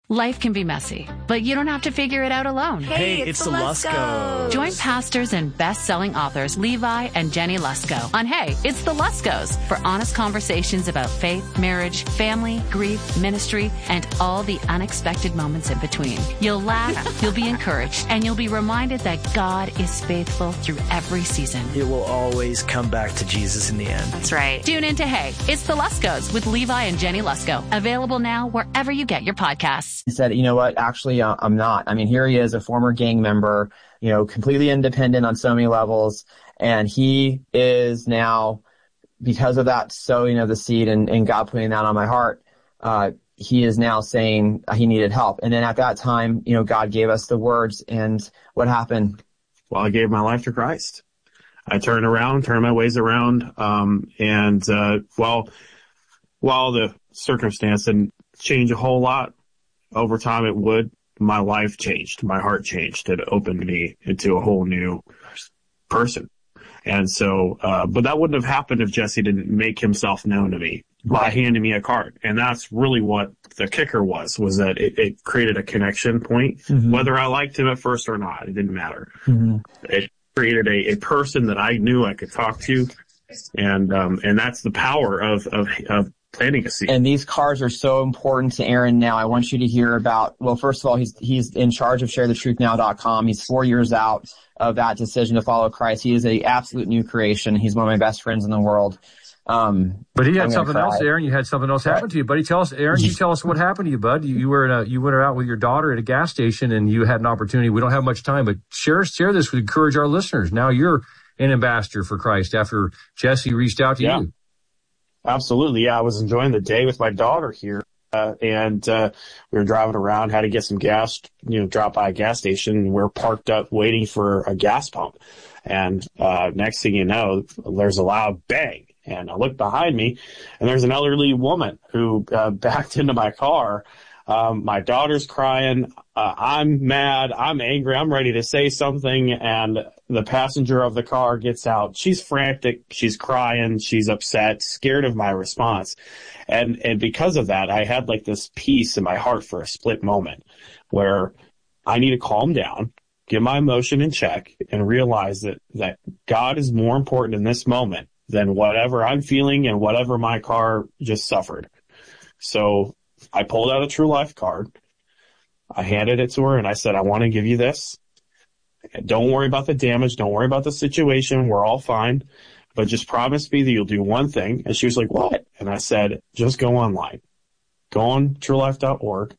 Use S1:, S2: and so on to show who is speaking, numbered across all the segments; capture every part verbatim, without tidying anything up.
S1: Life can be messy, but you don't have to figure it out alone.
S2: Hey,
S3: Hey,
S2: it's,
S3: it's
S2: the
S3: the
S2: Luskos.
S3: Luskos.
S1: Join pastors and best-selling authors Levi and Jenny Lusko on Hey, It's the Luskos for honest conversations about faith, marriage, family, grief, ministry, and all the unexpected moments in between. You'll laugh, you'll be encouraged, and you'll be reminded that God is faithful through every season.
S2: It will always come back to Jesus in the end.
S1: That's right. Tune in to Hey, It's the Luskos with Levi and Jenny Lusko. Available now wherever you get your podcasts.
S4: He said, you know what, actually, uh, I'm not. I mean, here he is, a former gang member, you know, completely independent on so many levels. And he is now, because of that sowing of the seed and, and God putting that on my heart, uh, he is now saying he needed help. And then at that time, you know, God gave us the words. And what happened?
S5: Well, I gave my life to Christ. I turned around, turned my ways around. Um, and, uh, while, while the circumstance didn't change a whole lot, over time it would, my life changed. My heart changed. It opened me into a whole new person. And so, uh, but that wouldn't have happened if Jesse didn't make himself known to me by handing me a card. And that's really what the kicker was, was that it, it created a connection point. Mm-hmm. Whether I liked him at first or not, it didn't matter. Mm-hmm. It created a, a person that I knew I could talk to. And, um, and that's the power of, of, of planting a seed.
S4: And these cards are so important to Aaron now. I want you to hear about, well, first of all, he's, he's in charge of share the truth now dot com. He's four years out of that decision to follow Christ. He is a absolute new creation. He's one of my best friends in the world. Um,
S6: but he had something cry. else, Aaron. You had something else happen to you, buddy. Tell us, Aaron, you tell us what happened to you, bud. You, you were in a, you went out with your daughter at a gas station and you had an opportunity. We don't have much time, but share, share this. We encourage our listeners. Now you're an ambassador for Christ after Jesse reached out to
S5: yeah.
S6: you.
S5: Absolutely. Yeah. I was enjoying the day with my daughter here. Uh, and, uh, we were driving around, had to get some gas, you know, drop by a gas station, and we're parked up waiting for a gas pump. And, uh, next thing you know, there's a loud bang. And I look behind me and there's an elderly woman who, uh, backed into my car. Um, my daughter's crying. Uh, I'm mad. I'm angry. I'm ready to say something. And the passenger of the car gets out. She's frantic. She's crying. She's upset, scared of my response. And, and because of that, I had like this peace in my heart for a split moment where I need to calm down, get my emotion in check, and realize that, that God is more important in this moment than whatever I'm feeling and whatever my car just suffered. So I pulled out a True Life card. I handed it to her and I said, I want to give you this. Don't worry about the damage. Don't worry about the situation. We're all fine. But just promise me that you'll do one thing. And she was like, what? And I said, just go online. Go on true life dot org.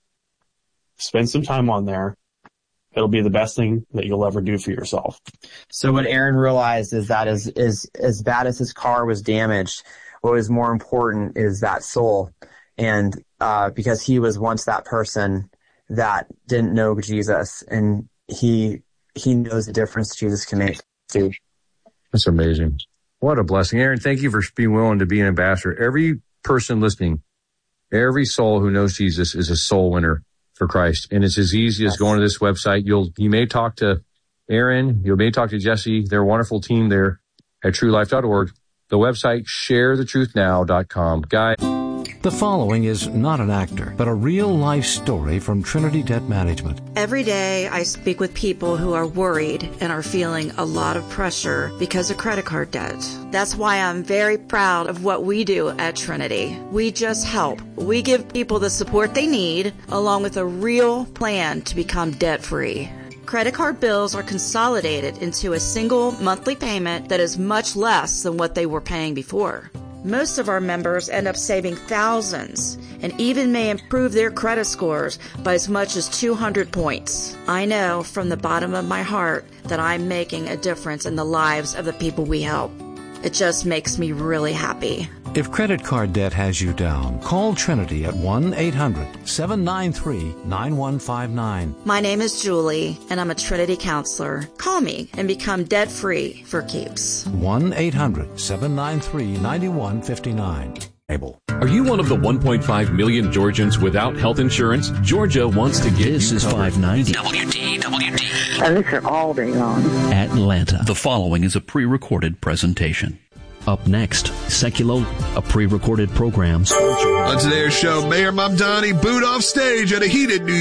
S5: Spend some time on there. It'll be the best thing that you'll ever do for yourself.
S4: So what Aaron realized is that as, as, as bad as his car was damaged, what was more important is that soul. And, uh, because he was once that person that didn't know Jesus, and he, he knows the difference Jesus can make too.
S6: That's amazing. What a blessing. Aaron, thank you for being willing to be an ambassador. Every person listening, every soul who knows Jesus is a soul winner for Christ. And it's as easy as going to this website. You'll, you may talk to Aaron, you may talk to Jesse, their wonderful team there at true life dot org. The website, share the truth now dot com. Guy.
S7: The following is not an actor, but a real-life story from Trinity Debt Management.
S8: Every day I speak with people who are worried and are feeling a lot of pressure because of credit card debt. That's why I'm very proud of what we do at Trinity. We just help. We give people the support they need, along with a real plan to become debt-free. Credit card bills are consolidated into a single monthly payment that is much less than what they were paying before. Most of our members end up saving thousands and even may improve their credit scores by as much as two hundred points. I know from the bottom of my heart that I'm making a difference in the lives of the people we help. It just makes me really happy.
S7: If credit card debt has you down, call Trinity at one eight hundred seven nine three nine one five nine.
S8: My name is Julie, and I'm a Trinity counselor. Call me and become debt-free for keeps.
S7: one eight hundred seven nine three nine one five nine.
S9: Are you one of the one point five million Georgians without health insurance? Georgia wants to get
S10: This
S9: you
S10: is
S9: covered.
S10: five ninety.
S11: W D W D.
S12: I listen all day long.
S10: Atlanta.
S11: The following is a pre-recorded presentation.
S10: Up next, Seculo, a pre-recorded program.
S13: On today's show, Mayor Mamdani booed off stage at a heated New